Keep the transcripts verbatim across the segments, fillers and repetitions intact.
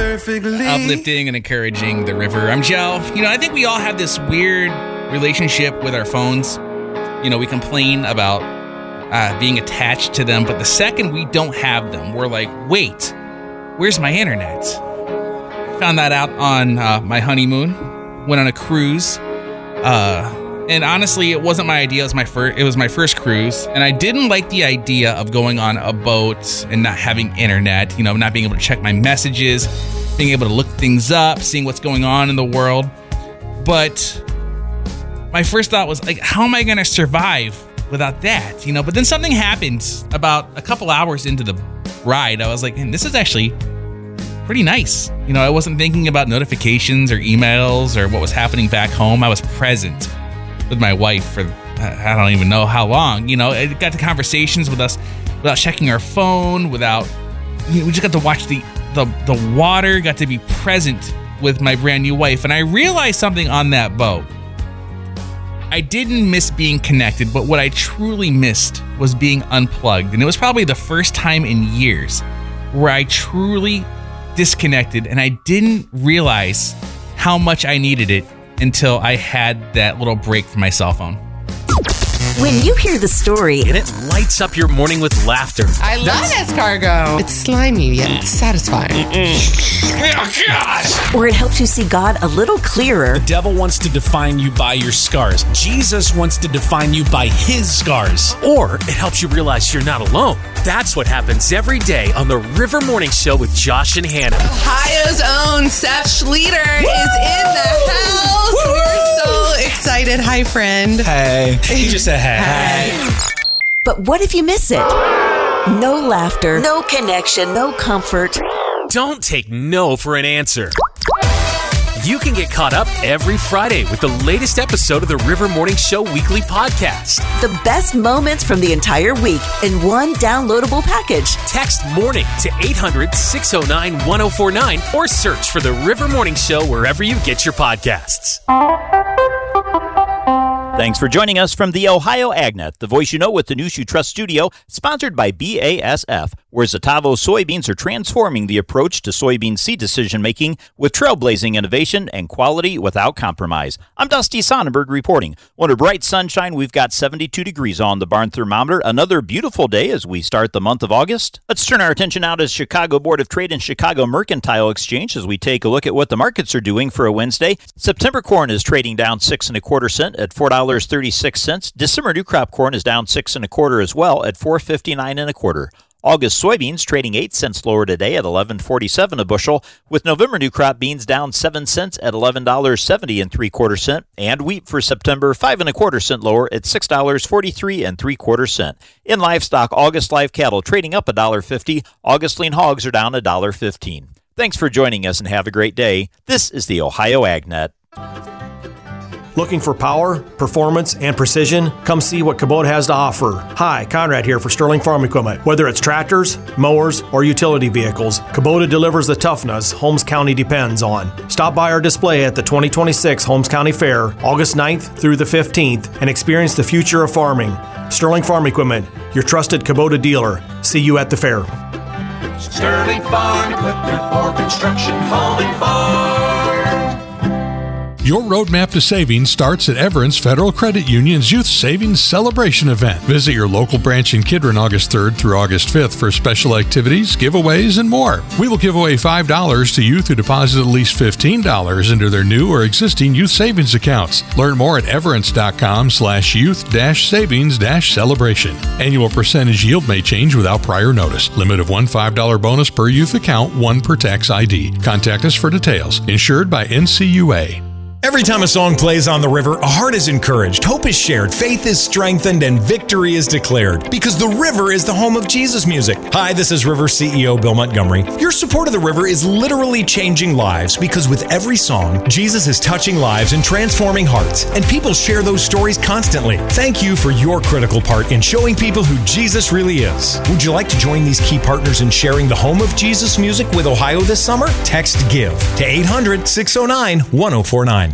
perfectly. Uplifting and encouraging the river. I'm Joe. You know, I think we all have this weird relationship with our phones. You know, we complain about uh, being attached to them, but the second we don't have them, we're like, wait, where's my internet? Found that out on uh, my honeymoon. Went on a cruise. Uh, and honestly, it wasn't my idea. It was my first. It was my first cruise, and I didn't like the idea of going on a boat and not having internet. You know, not being able to check my messages, being able to look things up, seeing what's going on in the world. But my first thought was like, how am I going to survive without that? You know. But then something happened about a couple hours into the ride. I was like, this is actually pretty nice. You know, I wasn't thinking about notifications or emails or what was happening back home. I was present with my wife for, I don't even know how long. You know, it got to conversations with us without checking our phone, without, you know, we just got to watch the, the, the water, got to be present with my brand new wife. And I realized something on that boat. I didn't miss being connected, but what I truly missed was being unplugged. And it was probably the first time in years where I truly disconnected, and I didn't realize how much I needed it until I had that little break from my cell phone. When you hear the story, and it lights up your morning with laughter. I love escargot. It's slimy yet satisfying. Oh, gosh. Or it helps you see God a little clearer. The devil wants to define you by your scars. Jesus wants to define you by his scars. Or it helps you realize you're not alone. That's what happens every day on the River Morning Show with Josh and Hannah. Ohio's own Seth Schleter Woo! Is in the house. Woo! We're so excited. Hi, friend. Hey. He just said hey. Hey. But what if you miss it? No laughter, no connection, no comfort. Don't take no for an answer. You can get caught up every Friday with the latest episode of the River Morning Show weekly podcast. The best moments from the entire week in one downloadable package. Text MORNING to eight hundred, six oh nine, one oh four nine or search for the River Morning Show wherever you get your podcasts. Thanks for joining us from the Ohio AgNet, the voice you know with the news you trust studio, sponsored by B A S F, where Zetavo soybeans are transforming the approach to soybean seed decision-making with trailblazing innovation and quality without compromise. I'm Dusty Sonnenberg reporting. On a bright sunshine, we've got seventy-two degrees on the barn thermometer. Another beautiful day as we start the month of August. Let's turn our attention now to Chicago Board of Trade and Chicago Mercantile Exchange as we take a look at what the markets are doing for a Wednesday. September corn is trading down six and a quarter cent at four dollars and thirty-six cents. December new crop corn is down six and a quarter as well at four fifty-nine and a quarter. August soybeans trading eight cents lower today at eleven forty-seven a bushel, with November new crop beans down seven cents at eleven dollars and seventy and three quarter cent, and wheat for September five and a quarter cent lower at six dollars and forty-three and three quarter cent. In livestock, August live cattle trading up a dollar fifty. August lean hogs are down a dollar fifteen. Thanks for joining us and have a great day. This is the Ohio AgNet. Looking for power, performance, and precision? Come see what Kubota has to offer. Hi, Conrad here for Sterling Farm Equipment. Whether it's tractors, mowers, or utility vehicles, Kubota delivers the toughness Holmes County depends on. Stop by our display at the twenty twenty-six Holmes County Fair, August ninth through the fifteenth, and experience the future of farming. Sterling Farm Equipment, your trusted Kubota dealer. See you at the fair. Sterling Farm Equipment for construction, home and farm. Your roadmap to savings starts at Everence Federal Credit Union's Youth Savings Celebration event. Visit your local branch in Kidron August third through August fifth for special activities, giveaways, and more. We will give away five dollars to youth who deposit at least fifteen dollars into their new or existing youth savings accounts. Learn more at everence.com slash youth dash savings dash celebration. Annual percentage yield may change without prior notice. Limit of one five dollar bonus per youth account, one per tax I D. Contact us for details. Insured by N C U A. Every time a song plays on the river, a heart is encouraged, hope is shared, faith is strengthened, and victory is declared. Because the river is the home of Jesus music. Hi, this is River C E O Bill Montgomery. Your support of the river is literally changing lives because with every song, Jesus is touching lives and transforming hearts. And people share those stories constantly. Thank you for your critical part in showing people who Jesus really is. Would you like to join these key partners in sharing the home of Jesus music with Ohio this summer? Text GIVE to eight hundred, six oh nine, one oh four nine.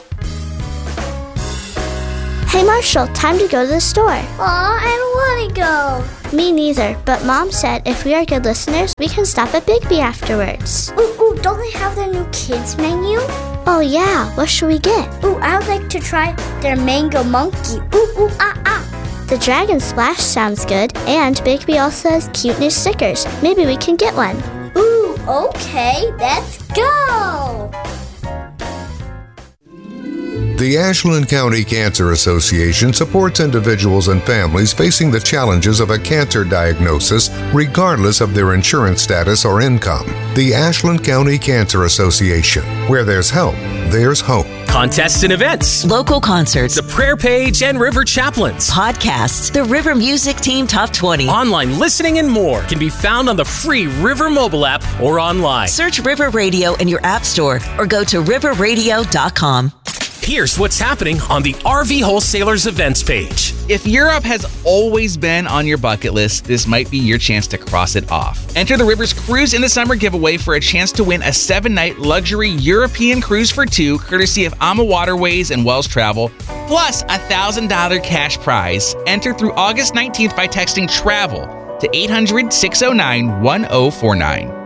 Hey Marshall, time to go to the store. Aw, I don't want to go. Me neither, but Mom said if we are good listeners, we can stop at Bigby afterwards. Ooh, ooh. Ooh, don't they have their new kids menu? Oh yeah, what should we get? Ooh, I would like to try their mango monkey. Ooh, ooh, ah, ah. The Dragon Splash sounds good, and Bigby also has cute new stickers. Maybe we can get one. Ooh, okay, let's go! The Ashland County Cancer Association supports individuals and families facing the challenges of a cancer diagnosis, regardless of their insurance status or income. The Ashland County Cancer Association. Where there's help, there's hope. Contests and events, local concerts, the prayer page and River Chaplains, podcasts, the River Music Team Top twenty, online listening, and more can be found on the free River mobile app or online. Search River Radio in your app store or go to river radio dot com. Here's what's happening on the R V Wholesalers events page. If Europe has always been on your bucket list, this might be your chance to cross it off. Enter the Rivers Cruise in the Summer giveaway for a chance to win a seven-night luxury European cruise for two, courtesy of Ama Waterways and Wells Travel, plus a one thousand dollars cash prize. Enter through August nineteenth by texting TRAVEL to eight hundred, six oh nine, one oh four nine.